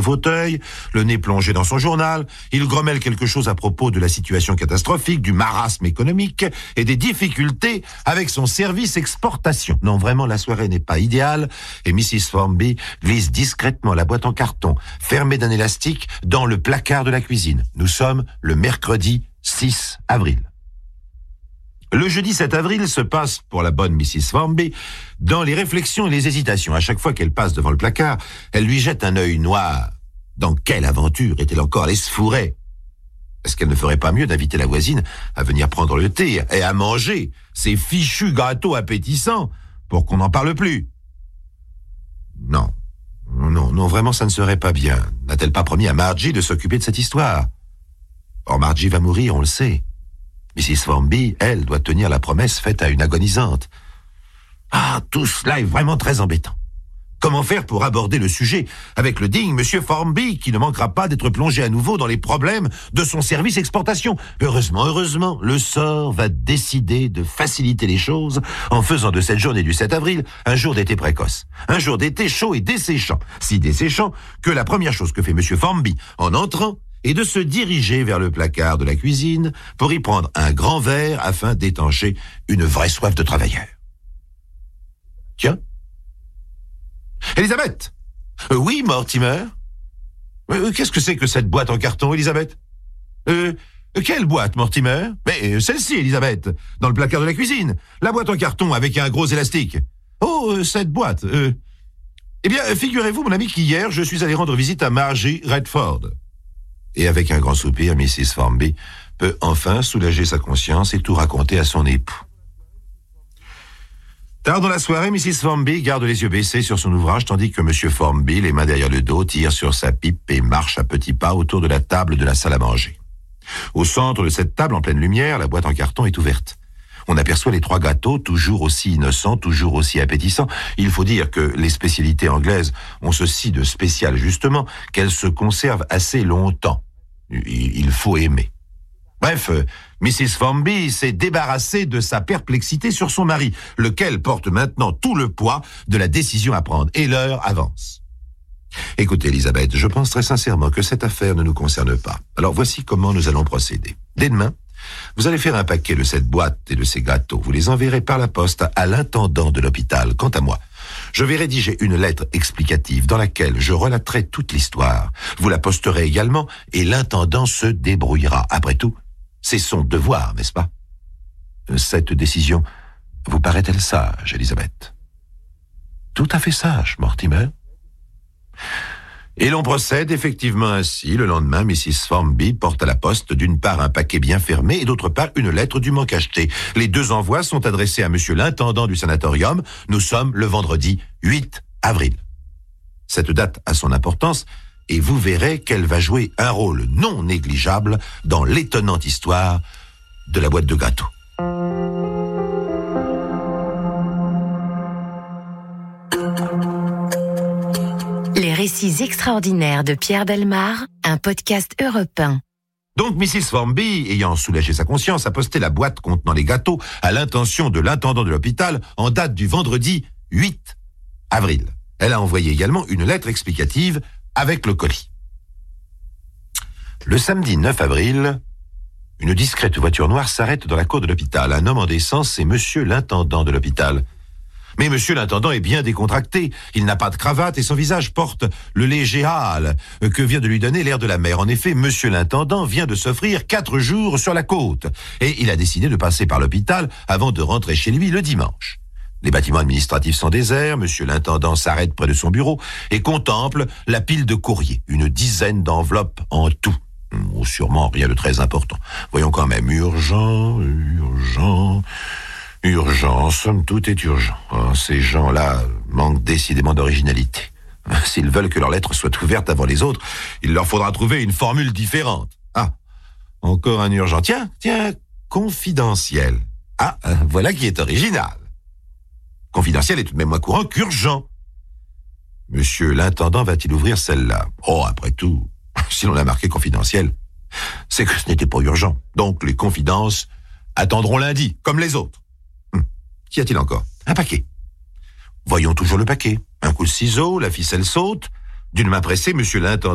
fauteuil, le nez plongé dans son journal. Il grommelle quelque chose à propos de la situation catastrophique, du marasme économique et des difficultés avec son service exportation. Non, vraiment, la soirée n'est pas idéale et Mrs. Formby glisse discrètement la boîte en carton, fermée d'un élastique, dans le placard de la cuisine. Nous sommes le mercredi 6 avril. Le jeudi 7 avril se passe, pour la bonne Mrs. Formby, dans les réflexions et les hésitations. À chaque fois qu'elle passe devant le placard, elle lui jette un œil noir. Dans quelle aventure est-elle encore allée se fourrer? Est-ce qu'elle ne ferait pas mieux d'inviter la voisine à venir prendre le thé et à manger ces fichus gâteaux appétissants pour qu'on n'en parle plus? Non, vraiment ça ne serait pas bien. N'a-t-elle pas promis à Margie de s'occuper de cette histoire? Or, Margie va mourir, on le sait. Mrs. Formby, elle, doit tenir la promesse faite à une agonisante. Ah, tout cela est vraiment très embêtant. Comment faire pour aborder le sujet avec le digne Monsieur Formby, qui ne manquera pas d'être plongé à nouveau dans les problèmes de son service exportation? Heureusement, le sort va décider de faciliter les choses en faisant de cette journée du 7 avril un jour d'été précoce. Un jour d'été chaud et desséchant. Si desséchant que la première chose que fait Monsieur Formby en entrant est de se diriger vers le placard de la cuisine pour y prendre un grand verre afin d'étancher une vraie soif de travailleur. Tiens. Elisabeth! Oui, Mortimer? Qu'est-ce que c'est que cette boîte en carton, Elisabeth? Quelle boîte, Mortimer? Mais celle-ci, Elisabeth, dans le placard de la cuisine. La boîte en carton avec un gros élastique. Oh, cette boîte. Eh bien, figurez-vous, mon ami, qu'hier, je suis allé rendre visite à Margie Redford. Et avec un grand soupir, Mrs. Formby peut enfin soulager sa conscience et tout raconter à son époux. Tard dans la soirée, Mrs. Formby garde les yeux baissés sur son ouvrage, tandis que M. Formby, les mains derrière le dos, tire sur sa pipe et marche à petits pas autour de la table de la salle à manger. Au centre de cette table, en pleine lumière, la boîte en carton est ouverte. On aperçoit les 3 gâteaux, toujours aussi innocents, toujours aussi appétissants. Il faut dire que les spécialités anglaises ont ceci de spécial, justement, qu'elles se conservent assez longtemps. Il faut aimer. Bref, Mrs. Formby s'est débarrassée de sa perplexité sur son mari, lequel porte maintenant tout le poids de la décision à prendre, et l'heure avance. Écoutez, Elisabeth, je pense très sincèrement que cette affaire ne nous concerne pas. Alors voici comment nous allons procéder. Dès demain, vous allez faire un paquet de cette boîte et de ces gâteaux. Vous les enverrez par la poste à l'intendant de l'hôpital. Quant à moi, je vais rédiger une lettre explicative dans laquelle je relaterai toute l'histoire. Vous la posterez également et l'intendant se débrouillera. Après tout, c'est son devoir, n'est-ce pas? Cette décision vous paraît-elle sage, Elisabeth? Tout à fait sage, Mortimer. Et l'on procède effectivement ainsi. Le lendemain, Mrs. Formby porte à la poste d'une part un paquet bien fermé et d'autre part une lettre dûment cachetée. Les 2 envois sont adressés à monsieur l'intendant du sanatorium. Nous sommes le vendredi 8 avril. Cette date a son importance et vous verrez qu'elle va jouer un rôle non négligeable dans l'étonnante histoire de la boîte de gâteaux. Les récits extraordinaires de Pierre Bellemare, un podcast Europe 1. Donc Mrs. Formby, ayant soulagé sa conscience, a posté la boîte contenant les gâteaux à l'intention de l'intendant de l'hôpital en date du vendredi 8 avril. Elle a envoyé également une lettre explicative avec le colis. Le samedi 9 avril, une discrète voiture noire s'arrête dans la cour de l'hôpital. Un homme en décence, c'est monsieur l'intendant de l'hôpital. Mais monsieur l'intendant est bien décontracté. Il n'a pas de cravate et son visage porte le léger hâle que vient de lui donner l'air de la mer. En effet, monsieur l'intendant vient de s'offrir 4 jours sur la côte et il a décidé de passer par l'hôpital avant de rentrer chez lui le dimanche. Les bâtiments administratifs sont déserts. Monsieur l'intendant s'arrête près de son bureau et contemple la pile de courriers. Une dizaine d'enveloppes en tout. Sûrement rien de très important. Voyons quand même. Urgent. Somme toute est urgent. Oh, ces gens-là manquent décidément d'originalité. S'ils veulent que leur lettre soit ouverte avant les autres, il leur faudra trouver une formule différente. Ah, encore un urgent. Tiens, confidentiel. Ah, voilà qui est original. Confidentiel est tout de même moins courant qu'urgent. Monsieur l'intendant va-t-il ouvrir celle-là? Oh, après tout, si l'on a marqué confidentiel, c'est que ce n'était pas urgent. Donc les confidences attendront lundi, comme les autres. Qu'y a-t-il encore? Un paquet. Voyons toujours le paquet. Un coup de ciseau, la ficelle saute. D'une main pressée, monsieur l'intendant